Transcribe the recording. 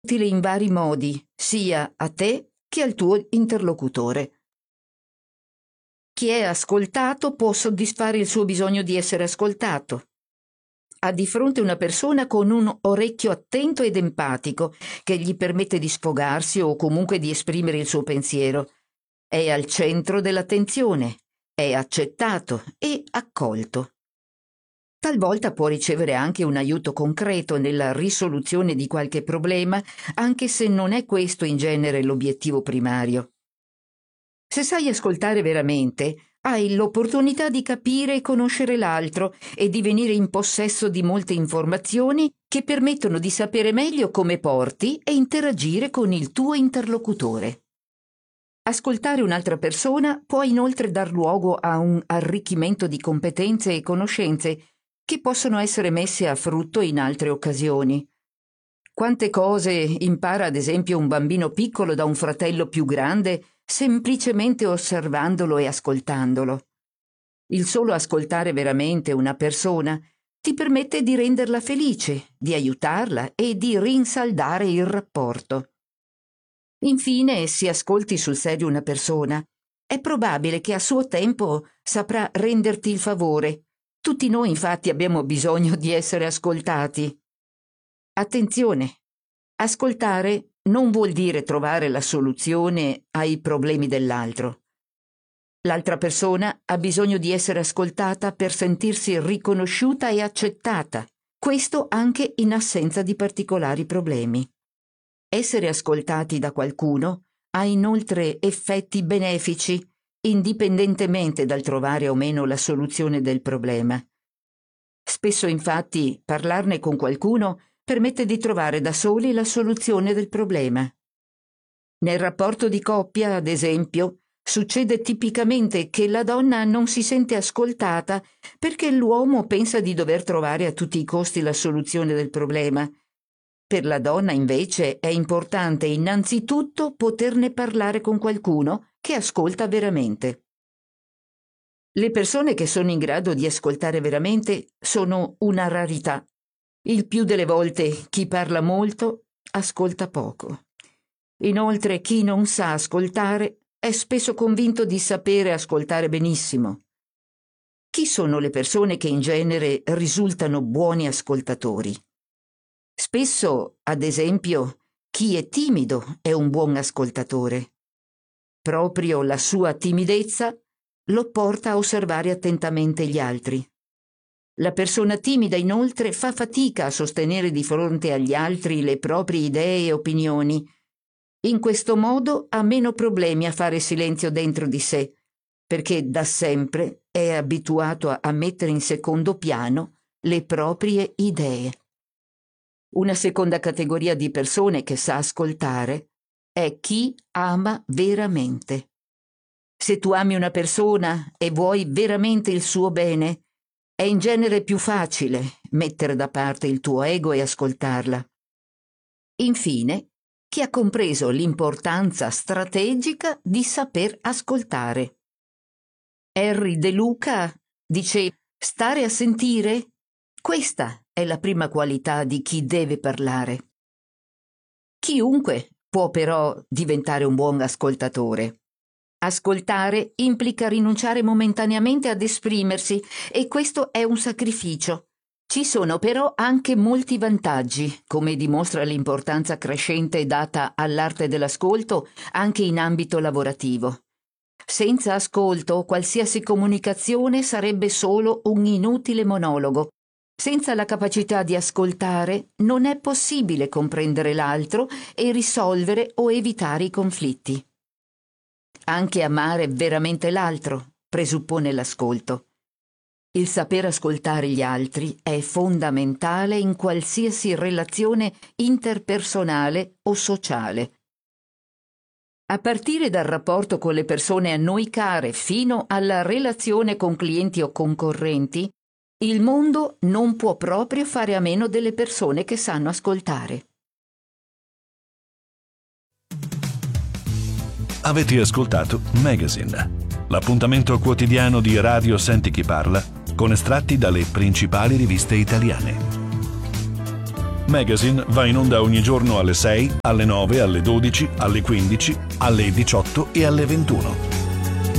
utile in vari modi, sia a te che al tuo interlocutore. Chi è ascoltato può soddisfare il suo bisogno di essere ascoltato. Ha di fronte una persona con un orecchio attento ed empatico che gli permette di sfogarsi o comunque di esprimere il suo pensiero. È al centro dell'attenzione, è accettato e accolto. Talvolta può ricevere anche un aiuto concreto nella risoluzione di qualche problema, anche se non è questo in genere l'obiettivo primario. Se sai ascoltare veramente, hai l'opportunità di capire e conoscere l'altro e di venire in possesso di molte informazioni che permettono di sapere meglio come porti e interagire con il tuo interlocutore. Ascoltare un'altra persona può inoltre dar luogo a un arricchimento di competenze e conoscenze che possono essere messe a frutto in altre occasioni. Quante cose impara ad esempio un bambino piccolo da un fratello più grande semplicemente osservandolo e ascoltandolo. Il solo ascoltare veramente una persona ti permette di renderla felice, di aiutarla e di rinsaldare il rapporto. Infine, se ascolti sul serio una persona, è probabile che a suo tempo saprà renderti il favore. Tutti noi infatti abbiamo bisogno di essere ascoltati. Attenzione! Ascoltare non vuol dire trovare la soluzione ai problemi dell'altro. L'altra persona ha bisogno di essere ascoltata per sentirsi riconosciuta e accettata, questo anche in assenza di particolari problemi. Essere ascoltati da qualcuno ha inoltre effetti benefici, indipendentemente dal trovare o meno la soluzione del problema. Spesso infatti parlarne con qualcuno permette di trovare da soli la soluzione del problema. Nel rapporto di coppia, ad esempio, succede tipicamente che la donna non si sente ascoltata perché l'uomo pensa di dover trovare a tutti i costi la soluzione del problema. Per la donna, invece, è importante innanzitutto poterne parlare con qualcuno che ascolta veramente. Le persone che sono in grado di ascoltare veramente sono una rarità. Il più delle volte chi parla molto ascolta poco. Inoltre chi non sa ascoltare è spesso convinto di sapere ascoltare benissimo. Chi sono le persone che in genere risultano buoni ascoltatori? Spesso, ad esempio, chi è timido è un buon ascoltatore. Proprio la sua timidezza lo porta a osservare attentamente gli altri. La persona timida, inoltre, fa fatica a sostenere di fronte agli altri le proprie idee e opinioni. In questo modo ha meno problemi a fare silenzio dentro di sé, perché da sempre è abituato a mettere in secondo piano le proprie idee. Una seconda categoria di persone che sa ascoltare è chi ama veramente. Se tu ami una persona e vuoi veramente il suo bene, è in genere più facile mettere da parte il tuo ego e ascoltarla. Infine, chi ha compreso l'importanza strategica di saper ascoltare. Henry De Luca dice: stare a sentire? Questa è la prima qualità di chi deve parlare. Chiunque può però diventare un buon ascoltatore. Ascoltare implica rinunciare momentaneamente ad esprimersi e questo è un sacrificio. Ci sono però anche molti vantaggi, come dimostra l'importanza crescente data all'arte dell'ascolto anche in ambito lavorativo. Senza ascolto, qualsiasi comunicazione sarebbe solo un inutile monologo. Senza la capacità di ascoltare, non è possibile comprendere l'altro e risolvere o evitare i conflitti. Anche amare veramente l'altro presuppone l'ascolto. Il saper ascoltare gli altri è fondamentale in qualsiasi relazione interpersonale o sociale. A partire dal rapporto con le persone a noi care fino alla relazione con clienti o concorrenti, il mondo non può proprio fare a meno delle persone che sanno ascoltare. Avete ascoltato Magazine, l'appuntamento quotidiano di Radio Senti Chi Parla con estratti dalle principali riviste italiane. Magazine va in onda ogni giorno alle 6, alle 9, alle 12, alle 15, alle 18 e alle 21.